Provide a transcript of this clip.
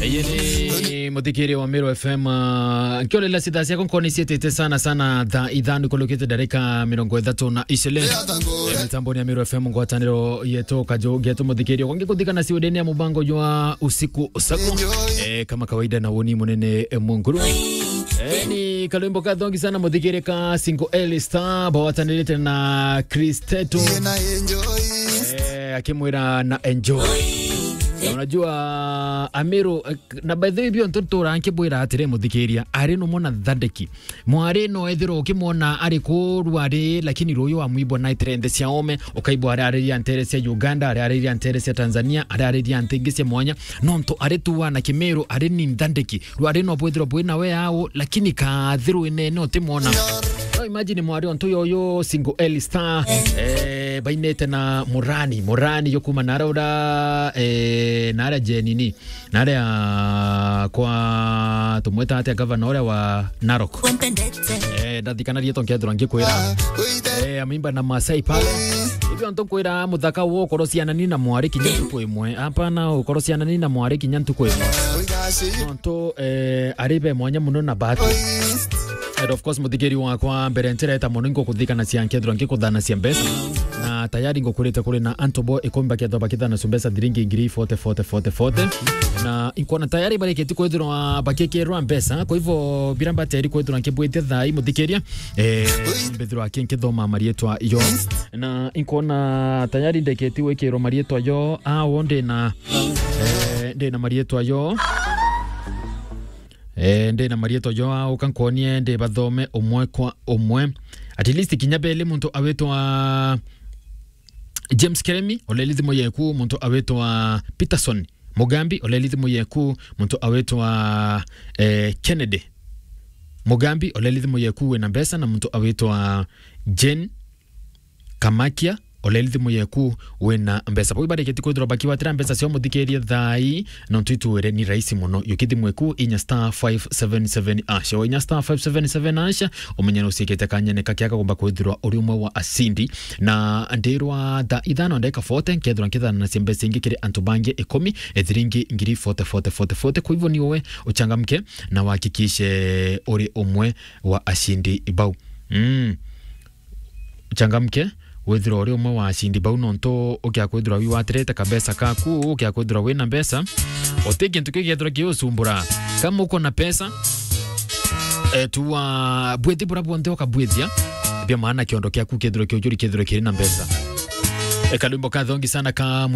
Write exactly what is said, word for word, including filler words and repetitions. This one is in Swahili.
Yeni muthikiri wa Mero F M nkole la sida yako koni siete sana sana da idhani kolokete dareka mirongo ithatu na isele mitamboni ya Mero F M ngwataniro yeto kajo geto muthikiri wange kuthikana si udeni ya mubango jwa usiku usako eh, kama kawaida na woni munene munguru eh, ni kalimbo kadhongi sana muthikiri ka single L Star bawatanilete na Kristeto eh, akimwira na enjoy. Unajua Amiro na by the way bio ntoto ranke bwira atire muthikiria ari no mona thandeki mwari no ethiro ukimona ari kurwa ari lakini royo wa mwibo night trend cia ome ukaibwa ari ari antere cia Uganda ari ari antere cia Tanzania ari ari antenge cia mwanya no nto ari tuwa na Kimero ari ni thandeki rwari no bwithiro bwina we ao lakini ka thiru ine no timona. So imagine mwari onto yoyo single L Star eh bainete na Murani Murani yokuma naraura eh nara jenini nara ya kwa tumweta ate governor wa Narok eh ndathikana rieto ngethro ngikwira eh amimba na Masai pale ibyo onto kwira muthaka wo korosiana ni na mwari kinyantu kwimwe hapana ukorosiana ni na mwari kinyantu kwimwe onto eh aribe mwanya muno na batu. And of course muthigeri wakwa mbere ntireta muno ngo kuthikana cia nkethro ngikuthana cia mbesa na tayari ngo kurite kuri na Antobo ikomba ketho bakithana sumbesa diringi ngiri forty forty forty forty na ikona tayari bareketi kwethro bakekerwa mbesa kwa hivyo biramba tayari kwethro nkibwite thai muthigeria eh mbethro akinkithoma marietwa yo na ikona tayari ndeketi wekero marietwa yo a wonde na eh nde na marietwa yo eh nde na marieto yo ukankonie nde bathome umwe kwa umwe at least kinyabele muntu awetwa James Keremi olelithimo yeku muntu awetwa Peterson Mugambi olelithimo yeku muntu awetwa eh, Kennedy Mugambi olelithimo yeku we na mbesa na muntu awetwa Jen Kamakia olelithimo yeku wena mbesa po ibareketi kwithro bakiwa tira mbesa cio muthikerie thai no twitwere ni raisi muno yukithimo yeku inya star five seven seven asha o inya star five seven seven asha omenyano usikete kanyene kakiaka gomba kwithirwa uri umwe wa asindi na ndirwa da idhano ndeka forty nkethro nkithana na mbesa ingi kiri antubange ikumi ethiringi ngiri forty forty forty forty kwa hivyo ni wewe uchangamke na uhakikishe uri umwe wa asindi ibau mm uchangamke withiro ri umwe wa cindi bau nonto ukia kwithira wi watirete kabesa kaku ukia kwithira wina mbesa oteke ntuke gethira ki usumbura kama uko na pesa eh tuwa bweti bura bonte okabwethia bia maana kiondo kya ku kethira ki ujuri kethira ki na mbesa e kalumbo ka thongi sana ka